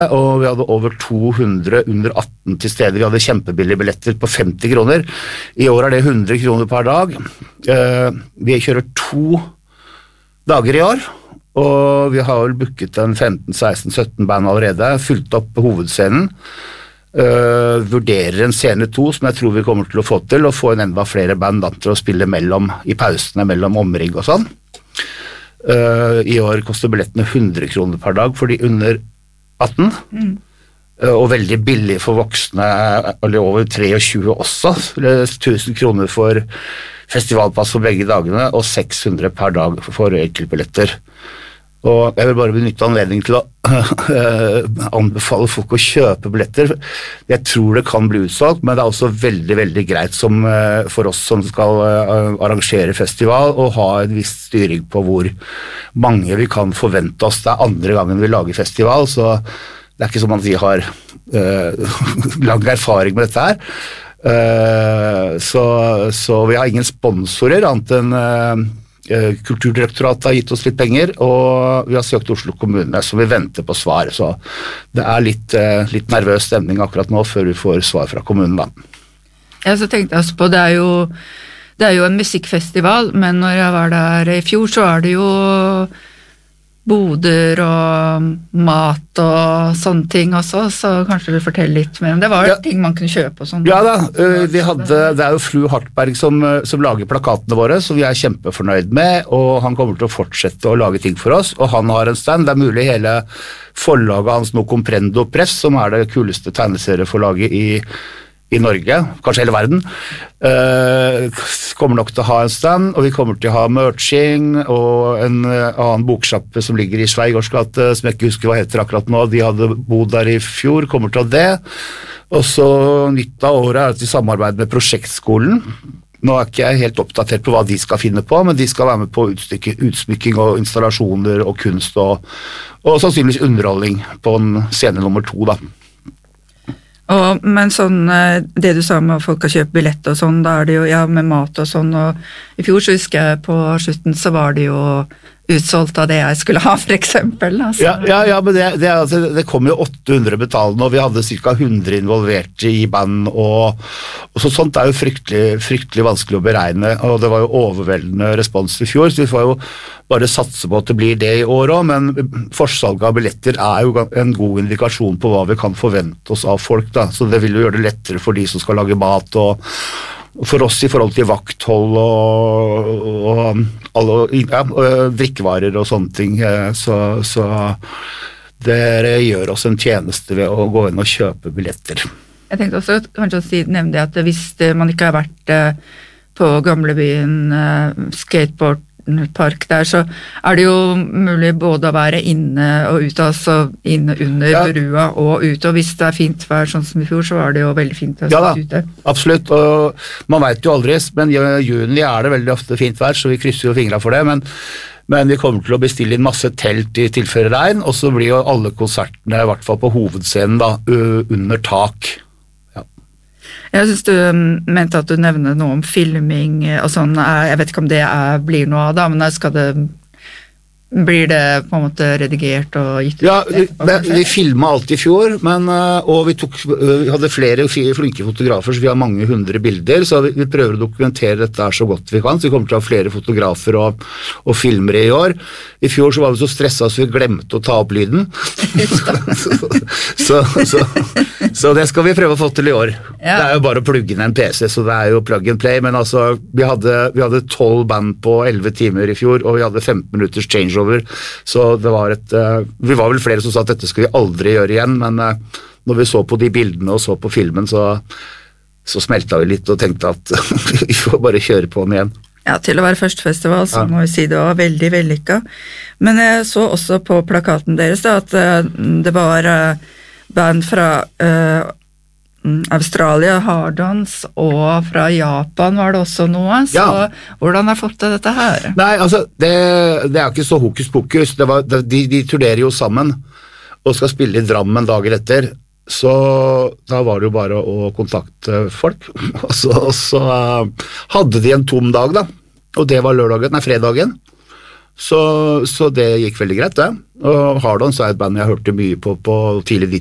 og vi hadde over 200 under 18 til stede. Vi hadde kjempebillige billetter på 50 kroner. I år er det 100 kroner per dag. Vi kjører 2 dager i år, og vi har vel booket en 15, 16, 17 band allerede, fylt opp på hovedscenen. Vurderer en scene 2 som jeg tror vi kommer til å få til, og få en enda flere band til å spille i pausene mellom omring og sånn. I år koster billettene 100 kroner per dag for de under 18, og veldig billig for voksne, eller over 23 også, 1000 kroner for festivalpass for begge dagene, og 600 per dag for enkeltbilletter. Og jeg vil bare benytte anledningen til å anbefale folk å kjøpe billetter. Jeg tror det kan bli utsolgt, men det er også veldig, veldig greit for oss som skal arrangere festival, og ha en viss styring på hvor mange vi kan forvente oss. Det er andre gangen vi lager festival, så det er ikke som at vi har lang erfaring med dette her. Så vi har ingen sponsorer, annet enn Kulturdirektoratet har gitt oss litt penger, og vi har søkt Oslo kommune, så vi venter på svar. Så det er litt nervøs stemning akkurat nå, før vi får svar fra kommunen da. Ja, så tenkte jeg også på, det er jo en musikkfestival, men når jeg var der i fjor, så var det jo boder og mat og sånne ting også, så kanskje du forteller litt mer om det. Var ting man kunne kjøpe og sånn? Ja da, det er jo Fru Hartberg som lager plakatene våre, som vi er kjempefornøyd med, og han kommer til å fortsette å lage ting for oss, og han har en stand. Det er mulig hele forlaget hans nå, Comprendo Press, som er det kuleste tegneserieforlaget i Norge, kanskje hele verden, kommer nok til å ha en stand, og vi kommer til å ha merching, og en annen boksjappe som ligger i Sveigårds gate, som jeg ikke husker hva heter akkurat nå, de hadde bodd der i fjor, kommer til å ha det, og så nytt av året er at vi samarbeider med Prosjektskolen. Nå er ikke jeg helt oppdatert på hva de skal finne på, men de skal være med på utsmykking og installasjoner og kunst, og sannsynligvis underholdning på en scene nummer 2 da. Men sånn, det du sa med at folk kan kjøpe billett og sånn, da er det jo, ja, med mat og sånn, og i fjor så husker jeg på slutten så var det jo utsolgt av det jeg skulle ha, for eksempel. Altså. Ja, men det kom jo 800 betalende, og vi hadde ca. 100 involverte i band, og sånt er jo fryktelig vanskelig å beregne, og det var jo overveldende respons i fjor, så vi får jo bare satse på at det blir det i år også, men forsalget av billetter er jo en god indikasjon på hva vi kan forvente oss av folk da, så det vil jo gjøre det lettere for de som skal lage mat, og for oss i forhold til vakthold og drikkevarer og sånne ting, så dere gjør oss en tjeneste ved å gå inn og kjøpe billetter. Jeg tenkte også kanskje å nevne det at hvis man ikke har vært på Gamlebyen skateboardpark der, så er det jo mulig både å være inne og ute, altså inne under brua og ute, og hvis det er fint vær sånn som i fjor, så var det jo veldig fint å sitte ute. Absolutt, og man vet jo aldri, men i juni er det veldig ofte fint vær, så vi krysser jo fingra for det, men vi kommer til å bestille inn masse telt i tilfelle regn, og så blir jo alle konsertene, i hvert fall på hovedscenen da, under tak. Jeg synes du mente at du nevnte noe om filming og sånn, jeg vet ikke om det blir noe av da, men blir det på en måte redigert og gitt ut? Ja, vi filmet alt i fjor, og vi hadde flere flinke fotografer, så vi har mange 100 bilder, så vi prøver å dokumentere dette så godt vi kan, så vi kommer til å ha flere fotografer og filmere i år. I fjor så var vi så stresset så vi glemte å ta opp lyden. så det skal vi prøve å få til i år. Ja. Det er jo bare å plugge inn en PC, så det er jo plug and play, men altså, vi hadde 12 band på 11 timer i fjor, og vi hadde 15 minutters changeover, så det var vi var vel flere som sa at dette skal vi aldri gjøre igjen, men når vi så på de bildene og så på filmen, så smeltet vi litt og tenkte at vi får bare kjøre på den igjen. Ja, til å være første festival, så må vi si det var veldig vellykket. Men jeg så også på plakaten deres da, at det var band fra Australia, Hardons, og fra Japan var det også noe, så hvordan har fått dette her? Nei, altså, det er ikke så hokus pokus, de turnerer jo sammen, og skal spille i Drammen dagen etter, så da var det jo bare å kontakte folk, og så hadde de en tom dag da, og det var fredagen, Så det gikk veldig greit, det. Og Hardon så er et band jeg hørte mye på tidlig